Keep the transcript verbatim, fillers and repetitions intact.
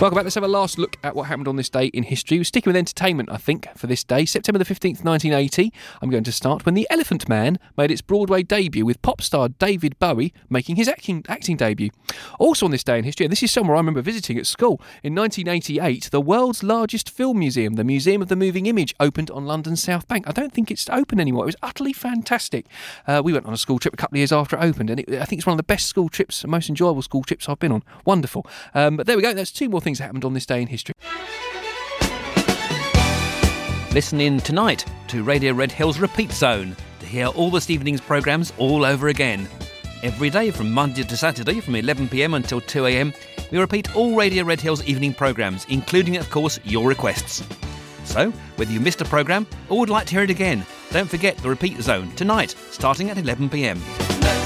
Welcome back. Let's have a last look at what happened on this day in history. We're sticking with entertainment, I think, for this day. September the fifteenth, nineteen eighty, I'm going to start, when The Elephant Man made its Broadway debut, with pop star David Bowie making his acting, acting debut. Also on this day in history, and this is somewhere I remember visiting at school, in nineteen eighty-eight, the world's largest film museum, the Museum of the Moving Image, opened on London's South Bank. I don't think it's open anymore. It was utterly fantastic. Uh, we went on a school trip a couple of years after it opened, and it, I think it's one of the best school trips, most enjoyable school trips I've been on. Wonderful. Um, but there we go. That's two more things that happened on this day in history. Listen in tonight to Radio Red Hills Repeat Zone to hear all this evening's programmes all over again. Every day from Monday to Saturday from eleven p m until two a m, we repeat all Radio Red Hills evening programmes, including, of course, your requests. So, whether you missed a programme or would like to hear it again, don't forget the Repeat Zone tonight, starting at eleven p m.